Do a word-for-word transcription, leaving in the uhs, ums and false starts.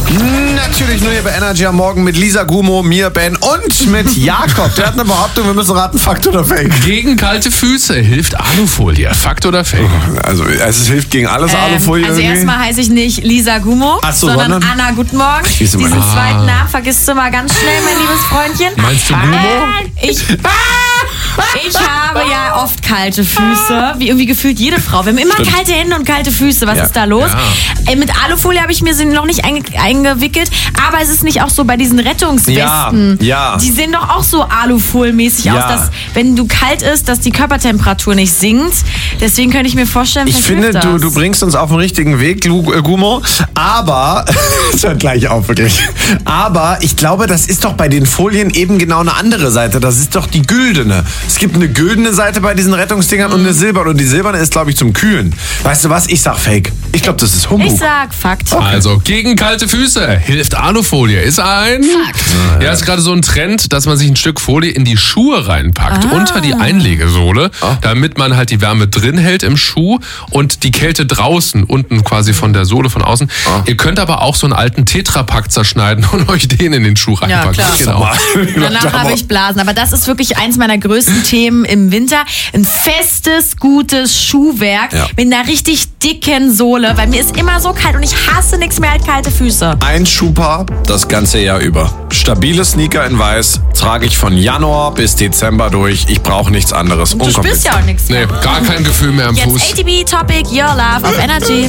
Natürlich nur hier bei Energy am Morgen mit Lisa Gumo, mir, Ben und mit Jakob. Der hat eine Behauptung, wir müssen raten, Fakt oder Fake. Gegen kalte Füße hilft Alufolie. Fakt oder Fake? Also es hilft gegen alles Ähm, Alufolie also irgendwie. erstmal heiße ich nicht Lisa Gumo, Ach so, sondern, sondern? Anna, guten Morgen. Siehst du mal. Diesen Ah. zweiten Namen vergisst du mal ganz schnell, mein liebes Freundchen. Meinst du Gumo? Äh, ich, ich habe ja oft kalte Füße, wie irgendwie gefühlt jede Frau. Wir haben immer Stimmt. kalte Hände und kalte Füße. Was Ja. ist da los? Ja. Äh, mit Alufolie habe ich mir sie noch nicht einge eingewickelt, aber es ist nicht auch so bei diesen Rettungswesten. Ja, ja. Die sehen doch auch so Alufolmäßig Ja. aus, dass wenn du kalt ist, dass die Körpertemperatur nicht sinkt. Deswegen könnte ich mir vorstellen, Ich vielleicht finde, hilft du, das. du bringst uns auf den richtigen Weg, Lu- äh, Gumo. Aber, das hört gleich auf, wirklich. Aber ich glaube, das ist doch bei den Folien eben genau eine andere Seite. Das ist doch die güldene. Es gibt eine güldene Seite bei diesen Rettungsdingern und eine silberne. Und die silberne ist, glaube ich, zum Kühlen. Weißt du was? Ich sag Fake. Ich glaube, das ist Humbug. Ich sag Fakt. Also, gegen kalte Füße hilft Alufolie. Ist ein Fakt. Ja, ist gerade so ein Trend, dass man sich ein Stück Folie in die Schuhe reinpackt, Ah. unter die Einlegesohle, damit man halt die Wärme drin hält im Schuh und die Kälte draußen, unten quasi von der Sohle von außen. Ihr könnt aber auch so einen alten Tetrapack zerschneiden und euch den in den Schuh reinpacken. klar. Genau. Danach habe ich Blasen. Aber das ist wirklich eins meiner größten Themen im Winter. Ein festes, gutes Schuhwerk Ja. mit einer richtig dicken Sohle. Weil mir ist immer so kalt und ich hasse nichts mehr als kalte Füße. Ein Schuhpaar das ganze Jahr über. Stabile Sneaker in weiß trage ich von Januar bis Dezember durch. Ich brauche nichts anderes. Du spürst ja auch nichts Nee, mehr. gar kein Gefühl mehr am Jetzt Fuß. A T B Topic Your Love auf Energy.